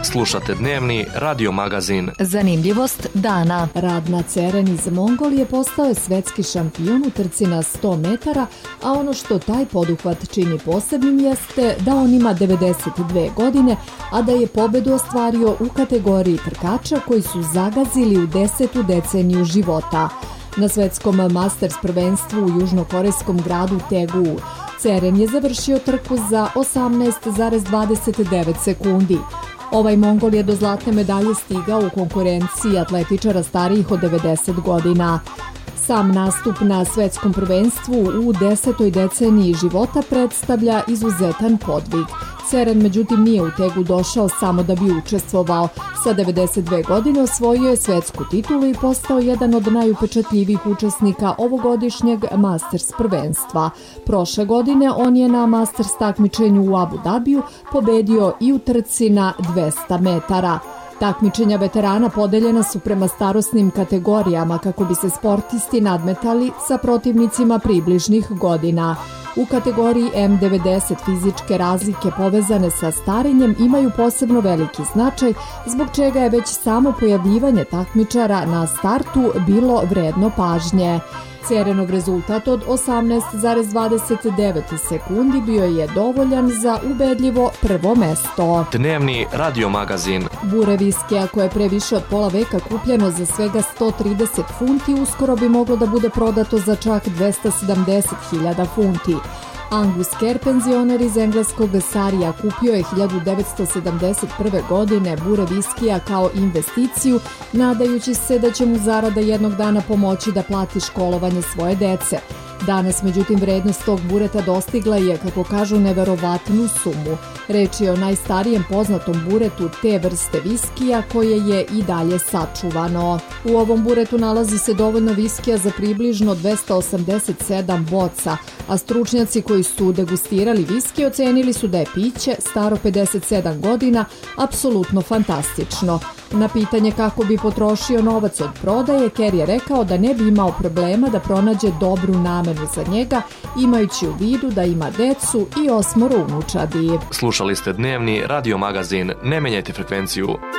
Slušate dnevni radio magazin. Zanimljivost dana. Radna Ceren iz Mongolije postao je svetski šampion u trci na 100 metara, a ono što taj poduhvat čini posebnim jeste da on ima 92 godine, a da je pobedu ostvario u kategoriji trkača koji su zagazili u 10. deceniju života. Na svetskom Masters prvenstvu u južnokorejskom gradu Teguu, Ceren je završio trku za 18,29 sekundi. Ovaj Mongol je do zlatne medalje stigao u konkurenciji atletičara starijih od 90 godina. Sam nastup na svetskom prvenstvu u 10. deceniji života predstavlja izuzetan podvig. Ceren međutim nije u Tegu došao samo da bi učestvovao. Sa 92 godine osvojio je svetsku titulu i postao jedan od najupečatljivijih učesnika ovogodišnjeg Masters prvenstva. Prošle godine on je na Masters takmičenju u Abu Dabiju pobedio i u trci na 200 metara. Takmičenja veterana podeljena su prema starosnim kategorijama kako bi se sportisti nadmetali sa protivnicima približnih godina. U kategoriji M90 fizičke razlike povezane sa starenjem imaju posebno veliki značaj, zbog čega je već samo pojavljivanje takmičara na startu bilo vredno pažnje. Cerenov rezultat od 18,29 sekundi bio je dovoljan za ubedljivo prvo mesto. Dnevni radio magazin. Bure viskija koje je pre više od pola veka kupljeno za svega 130 funti uskoro bi moglo da bude prodato za čak 270.000 funti. Angus Kerr, penzioner iz engleskog Sarija, kupio je 1971. godine bure viskija kao investiciju, nadajući se da će mu zarada jednog dana pomoći da plati školovanje svoje dece. Danas, međutim, vrednost tog bureta dostigla je, kako kažu, neverovatnu sumu. Reč je o najstarijem poznatom buretu te vrste viskija koje je i dalje sačuvano. U ovom buretu nalazi se dovoljno viskija za približno 287 boca, a stručnjaci koji su degustirali viski ocenili su da je piće staro 57 godina apsolutno fantastično. Na pitanje kako bi potrošio novac od prodaje, Kerr je rekao da ne bi imao problema da pronađe dobru namenu za njega, imajući u vidu da ima decu i 8 unučadi. Slušali ste dnevni radio magazin. Ne menjajte frekvenciju.